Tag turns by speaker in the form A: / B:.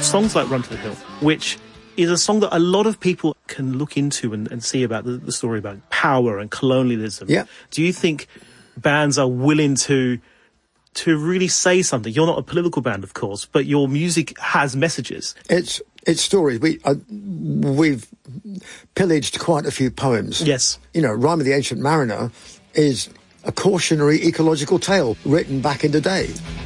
A: songs like Run to the Hill, which is a song that a lot of people can look into and see about the story about power and colonialism.
B: Yeah.
A: Do you think bands are willing to really say something? You're not a political band, of course, but your music has messages.
B: It's stories. We've pillaged quite a few poems.
A: Yes.
B: You know, Rhyme of the Ancient Mariner is a cautionary ecological tale written back in the day.